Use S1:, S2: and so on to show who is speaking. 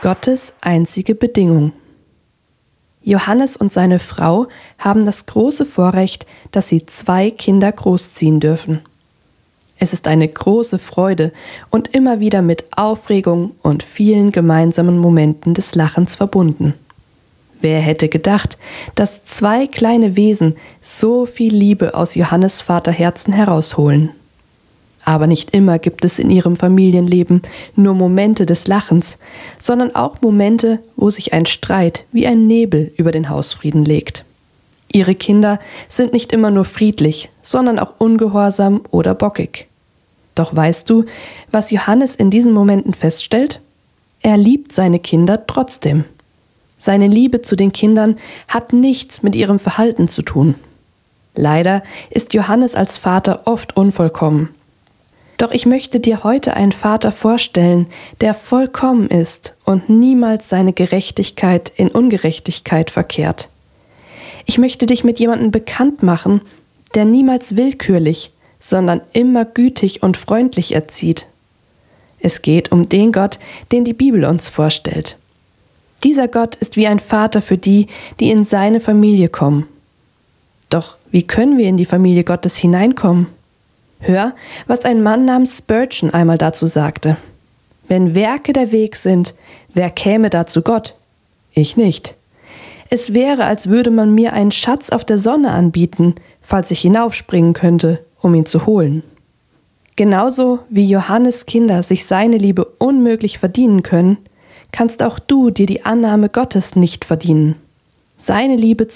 S1: Gottes einzige Bedingung. Johannes und seine Frau haben das große Vorrecht, dass sie 2 Kinder großziehen dürfen. Es ist eine große Freude und immer wieder mit Aufregung und vielen gemeinsamen Momenten des Lachens verbunden. Wer hätte gedacht, dass 2 kleine Wesen so viel Liebe aus Johannes Vaterherzen herausholen? Aber nicht immer gibt es in ihrem Familienleben nur Momente des Lachens, sondern auch Momente, wo sich ein Streit wie ein Nebel über den Hausfrieden legt. Ihre Kinder sind nicht immer nur friedlich, sondern auch ungehorsam oder bockig. Doch weißt du, was Johannes in diesen Momenten feststellt? Er liebt seine Kinder trotzdem. Seine Liebe zu den Kindern hat nichts mit ihrem Verhalten zu tun. Leider ist Johannes als Vater oft unvollkommen. Doch ich möchte dir heute einen Vater vorstellen, der vollkommen ist und niemals seine Gerechtigkeit in Ungerechtigkeit verkehrt. Ich möchte dich mit jemandem bekannt machen, der niemals willkürlich, sondern immer gütig und freundlich erzieht. Es geht um den Gott, den die Bibel uns vorstellt. Dieser Gott ist wie ein Vater für die, die in seine Familie kommen. Doch wie können wir in die Familie Gottes hineinkommen? Hör, was ein Mann namens Spurgeon einmal dazu sagte. Wenn Werke der Weg sind, wer käme da zu Gott? Ich nicht. Es wäre, als würde man mir einen Schatz auf der Sonne anbieten, falls ich hinaufspringen könnte, um ihn zu holen. Genauso wie Johannes Kinder sich seine Liebe unmöglich verdienen können, kannst auch du dir die Annahme Gottes nicht verdienen. Seine Liebe